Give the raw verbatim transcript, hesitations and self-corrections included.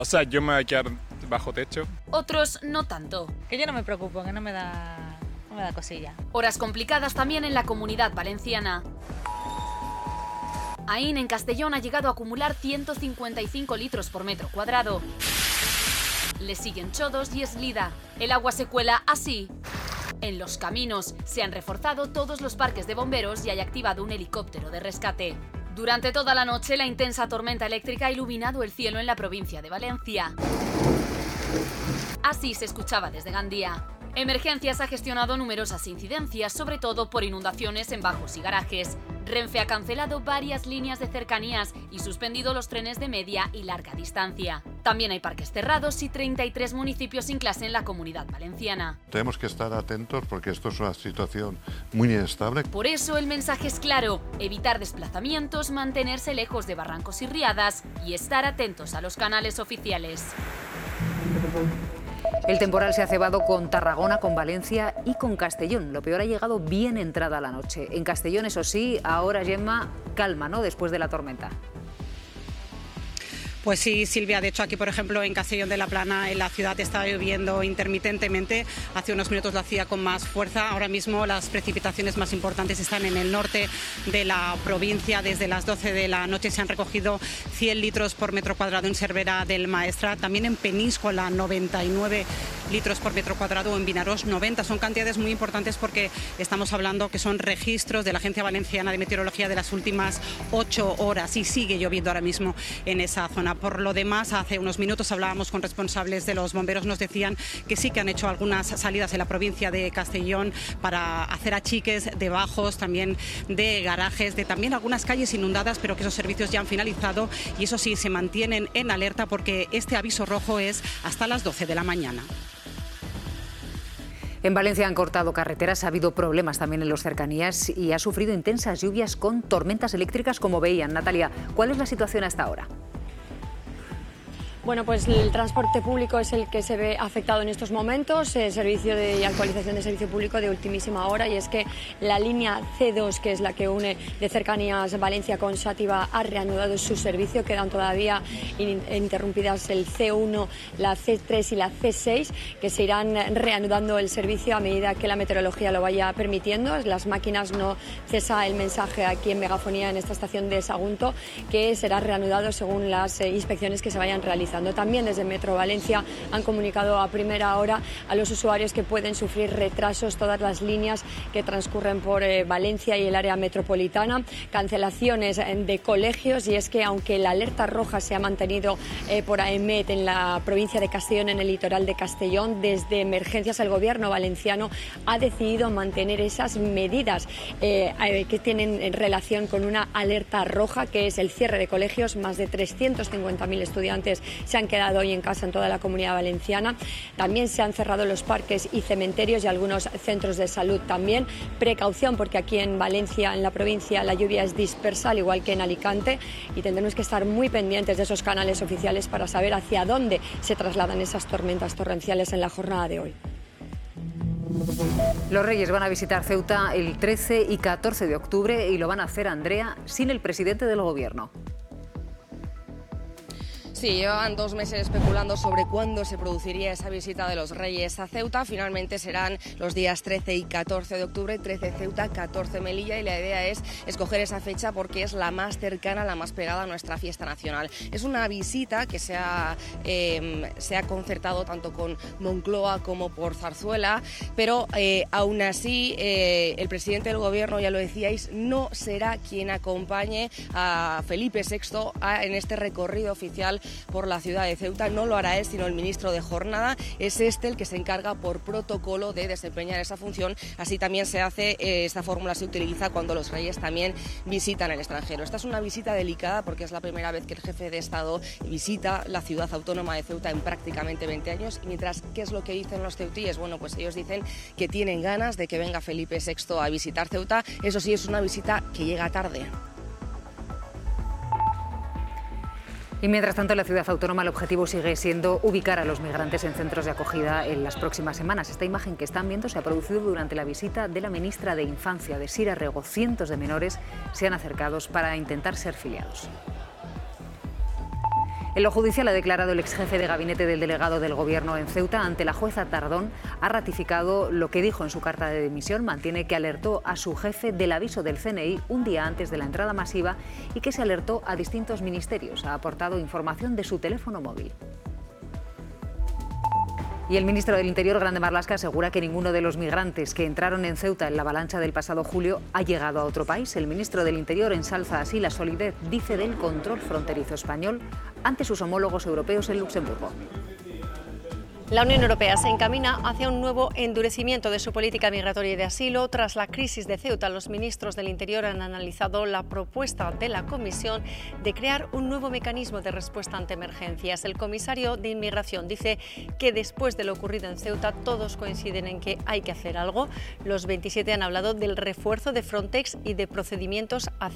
O sea, yo me voy a quedar bajo techo. Otros no tanto. Que yo no me preocupo, que no me da, no me da cosilla. Horas complicadas también en la Comunidad Valenciana. Aín, en Castellón, ha llegado a acumular ciento cincuenta y cinco litros por metro cuadrado. Le siguen Chodos y Eslida. El agua se cuela así. En los caminos se han reforzado todos los parques de bomberos y hay activado un helicóptero de rescate. Durante toda la noche, la intensa tormenta eléctrica ha iluminado el cielo en la provincia de Valencia. Así se escuchaba desde Gandía. Emergencias ha gestionado numerosas incidencias, sobre todo por inundaciones en bajos y garajes. Renfe ha cancelado varias líneas de cercanías y suspendido los trenes de media y larga distancia. También hay parques cerrados y treinta y tres municipios sin clase en la Comunidad Valenciana. Tenemos que estar atentos porque esto es una situación muy inestable. Por eso el mensaje es claro: evitar desplazamientos, mantenerse lejos de barrancos y riadas y estar atentos a los canales oficiales. El temporal se ha cebado con Tarragona, con Valencia y con Castellón. Lo peor ha llegado bien entrada la noche. En Castellón, eso sí, ahora, Gemma, calma, ¿no?, después de la tormenta. Pues sí, Silvia. De hecho, aquí, por ejemplo, en Castellón de la Plana, en la ciudad, está lloviendo intermitentemente. Hace unos minutos lo hacía con más fuerza. Ahora mismo las precipitaciones más importantes están en el norte de la provincia. Desde las doce de la noche se han recogido cien litros por metro cuadrado en Cervera del Maestrat. También en Peníscola, noventa y nueve litros por metro cuadrado. En Vinaròs, noventa. Son cantidades muy importantes porque estamos hablando que son registros de la Agencia Valenciana de Meteorología de las últimas ocho horas. Y sigue lloviendo ahora mismo en esa zona. Por lo demás, hace unos minutos hablábamos con responsables de los bomberos, nos decían que sí que han hecho algunas salidas en la provincia de Castellón para hacer achiques de bajos, también de garajes, de también algunas calles inundadas, pero que esos servicios ya han finalizado y eso sí, se mantienen en alerta porque este aviso rojo es hasta las doce de la mañana. En Valencia han cortado carreteras, ha habido problemas también en las cercanías y ha sufrido intensas lluvias con tormentas eléctricas, como veían. Natalia, ¿cuál es la situación hasta ahora? Bueno, pues el transporte público es el que se ve afectado en estos momentos, el servicio de actualización de servicio público de ultimísima hora, y es que la línea ce dos, que es la que une de cercanías Valencia con Xàtiva, ha reanudado su servicio. Quedan todavía in interrumpidas el ce uno, la ce tres y la ce seis, que se irán reanudando el servicio a medida que la meteorología lo vaya permitiendo. Las máquinas no cesa el mensaje aquí en megafonía en esta estación de Sagunto, que será reanudado según las eh, inspecciones que se vayan realizando. También desde Metro Valencia han comunicado a primera hora a los usuarios que pueden sufrir retrasos todas las líneas que transcurren por eh, Valencia y el área metropolitana, cancelaciones de colegios, y es que aunque la alerta roja se ha mantenido eh, por AEMET en la provincia de Castellón, en el litoral de Castellón, desde emergencias el gobierno valenciano ha decidido mantener esas medidas eh, eh, que tienen relación con una alerta roja, que es el cierre de colegios. Más de trescientos cincuenta mil estudiantes se han quedado hoy en casa en toda la Comunidad Valenciana. También se han cerrado los parques y cementerios y algunos centros de salud también. Precaución, porque aquí en Valencia, en la provincia, la lluvia es dispersa, al igual que en Alicante, y tendremos que estar muy pendientes de esos canales oficiales para saber hacia dónde se trasladan esas tormentas torrenciales en la jornada de hoy. Los Reyes van a visitar Ceuta el trece y catorce de octubre y lo van a hacer, Andrea, sin el presidente del Gobierno. Sí, llevan dos meses especulando sobre cuándo se produciría esa visita de los Reyes a Ceuta. Finalmente serán los días trece y catorce de octubre, trece Ceuta, catorce Melilla, y la idea es escoger esa fecha porque es la más cercana, la más pegada a nuestra fiesta nacional. Es una visita que se ha, eh, se ha concertado tanto con Moncloa como por Zarzuela, pero eh, aún así eh, el presidente del Gobierno, ya lo decíais, no será quien acompañe a Felipe sexto a, en este recorrido oficial por la ciudad de Ceuta. No lo hará él, sino el ministro de Jornada. Es este el que se encarga por protocolo de desempeñar esa función. Así también se hace, eh, esta fórmula se utiliza cuando los Reyes también visitan el extranjero. Esta es una visita delicada porque es la primera vez que el jefe de Estado visita la ciudad autónoma de Ceuta en prácticamente veinte años. Y mientras, ¿qué es lo que dicen los ceutíes? Bueno, pues ellos dicen que tienen ganas de que venga Felipe sexto a visitar Ceuta. Eso sí, es una visita que llega tarde. Y mientras tanto, en la ciudad autónoma el objetivo sigue siendo ubicar a los migrantes en centros de acogida en las próximas semanas. Esta imagen que están viendo se ha producido durante la visita de la ministra de Infancia, de Sira Rego. Cientos de menores se han acercado para intentar ser filiados. En lo judicial ha declarado el exjefe de gabinete del delegado del Gobierno en Ceuta. Ante la jueza Tardón ha ratificado lo que dijo en su carta de dimisión. Mantiene que alertó a su jefe del aviso del C N I un día antes de la entrada masiva y que se alertó a distintos ministerios. Ha aportado información de su teléfono móvil. Y el ministro del Interior, Grande Marlaska, asegura que ninguno de los migrantes que entraron en Ceuta en la avalancha del pasado julio ha llegado a otro país. El ministro del Interior ensalza así la solidez, dice, del control fronterizo español ante sus homólogos europeos en Luxemburgo. La Unión Europea se encamina hacia un nuevo endurecimiento de su política migratoria y de asilo. Tras la crisis de Ceuta, los ministros del Interior han analizado la propuesta de la Comisión de crear un nuevo mecanismo de respuesta ante emergencias. El comisario de Inmigración dice que después de lo ocurrido en Ceuta todos coinciden en que hay que hacer algo. Los veintisiete han hablado del refuerzo de Frontex y de procedimientos a